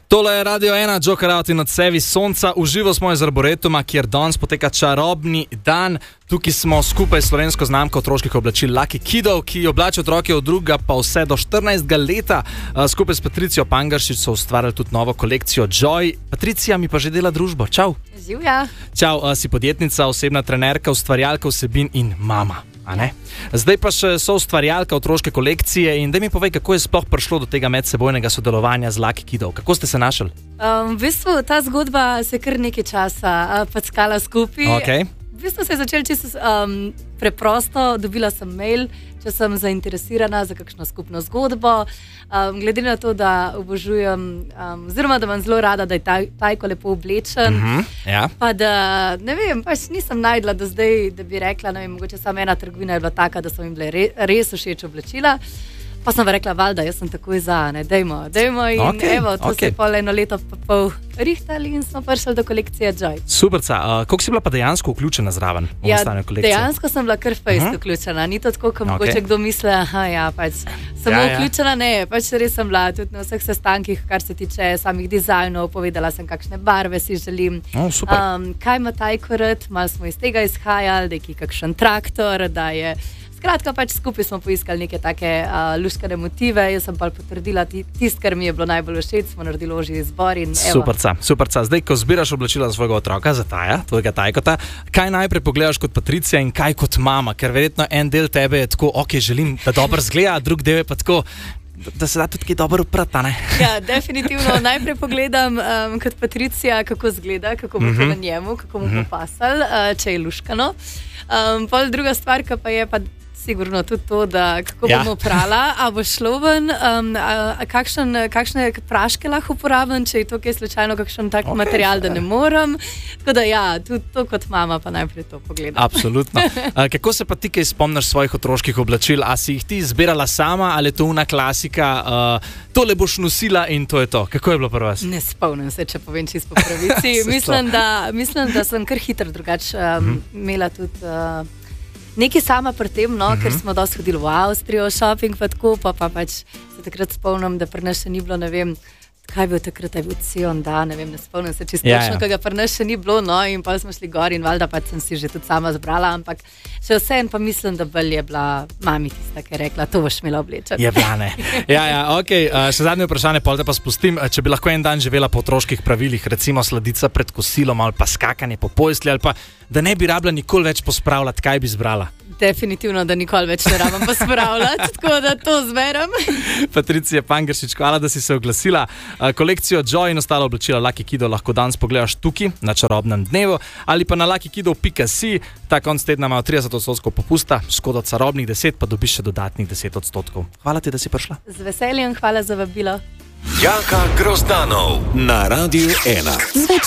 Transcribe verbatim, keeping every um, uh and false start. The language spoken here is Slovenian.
Tole je Radio ena, Joker Out in odsevi sonca. Uživo smo iz Arboretuma, kjer danes poteka čarobni dan. Tukaj smo skupaj s slovensko znamko otroških oblačil Lucky Kidov, ki oblači otroke od druga pa vse do štirinajstega leta. Skupaj s Patricijo Pangeršič so ustvarjali tudi novo kolekcijo Joy. Patricija mi pa že dela družbo. Čau. Živja. Čau, si podjetnica, osebna trenerka, ustvarjalka vsebin in mama. A ne? Zdaj pa še so ustvarjalka otroške kolekcije in daj mi povej, kako je sploh prišlo do tega medsebojnega sodelovanja z Lucky Kidov. Kako ste se našli? Um, v bistvu ta zgodba se kar nekaj časa uh, packala skupaj. Okay. V bistvu se je začel čisto um, preprosto, dobila sem mail, če sem zainteresirana za kakšno skupno zgodbo. Um, glede na to, da obožujem, um, oziroma da imam zelo rada, da je taj, tajko lepo oblečen. Mm -hmm, ja. Pa da, ne vem, pač nisem najdla do zdaj, da bi rekla, ne vem, mogoče samo ena trgovina je bila taka, da so mi bile re, res všeč oblačila. Pa sem rekla, valjda, jaz sem takoj za, ne, dejmo, dejmo in okay, evo, to okay. se je pol eno leto pa pol rihtali in smo prišli do kolekcije Joy. Superca, uh, koliko si bila pa dejansko vključena zraven v ja, nastajanju kolekcije? Dejansko sem bila kar fejst uh -huh. vključena, ni to tako, kot okay. mogoče kdo misli, aha, ja, pač samo ja, vključena, ne, pač res sem bila tudi na vseh sestankih, kar se tiče samih dizajnov, povedala sem, kakšne barve si želim, oh, super. Um, kaj ima tajko rad, malo smo iz tega izhajali, da je kakšen traktor, da je... Skratka, pač skupaj smo poiskali neke take uh, luškane motive, jaz sem pa potrdila tisto, kar mi je bilo najbolj všeč, smo naredili ožji izbor in evo. Superca, superca. Zdaj, ko zbiraš oblačila za svojega otroka, za taja, tvojega tajkota, kaj najprej pogledaš kot Patricija in kaj kot mama? Ker verjetno en del tebe je tako, ok, želim, da dobro zgleda, drug del je pa tako, da se da tudi kaj dobro uprata, ne? Ja, definitivno. Najprej pogledam um, kot Patricija, kako zgleda, kako bo to mm-hmm. na njemu, kako mu bo pasal, uh, če je luškano. Um, pol druga stvar, ki pa je pa sigurno tudi to, da kako ja. bomo prala, a bo šlo ven, um, a, a kakšen, kakšne praške lahko uporabim, če je to kaj slučajno kakšen tak okay, material, da ne morem. Tako da ja, tudi to kot mama pa najprej to pogledam. Absolutno. A, kako se pa ti kaj spomniš svojih otroških oblačil? A si jih ti zbirala sama ali je to una klasika, uh, tole boš nosila in to je to? Kako je bilo pri vas? Ne spomnim se, če povem čisto po pravici. mislim, da, mislim, da sem kar hitro drugače um, mm. imela tudi... Uh, nekaj sama pri tem, no, uh-huh. ker smo dosti hodili v Avstrijo, shopping pa tako, pa, pa pač se takrat spomnim, da pri nas še ni bilo, ne vem, kaj je bil takrat, je bil Cion, da, ne vem, ne spomnim se čisto ja, točno, ja. kaj ga pri nas še ni bilo, no, in pa smo šli gor in valjda pač sem si že tudi sama zbrala, ampak še vse en pa mislim, da bolj je bila mami tista, ki je rekla, to boš imela oblečati. Je bila, ne. Ja, ja, okej, okay. Še zadnje vprašanje, pol te pa spustim, če bi lahko en dan živela po otroških pravilih, recimo sladica pred kosilom ali pa skakanje po postelji ali pa da ne bi rabila nikoli več pospravljati, kaj bi zbrala? Definitivno, da nikoli več ne rabim pospravljati, tako da to zberem. Patricija Pangeršič, hvala, da si se oglasila. Kolekcijo Joy in ostalo oblačila Lucky Kidov lahko danes pogledaš tukaj na čarobnem dnevu ali pa na lucky kidov pika si. Ta konc tedna imajo trideset odstotkov popusta, škoda čarobnih deset, pa dobiš še dodatnih deset odstotkov. Hvala ti, da si prišla. Z veseljem, hvala za vabilo. Jaka Grozdanov na Radiu ena.